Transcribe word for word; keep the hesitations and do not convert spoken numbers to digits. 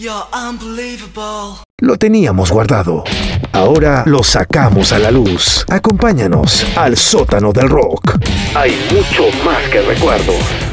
You're unbelievable. Lo teníamos guardado. Ahora lo sacamos a la luz. Acompáñanos al sótano del rock. Hay mucho más que recuerdos.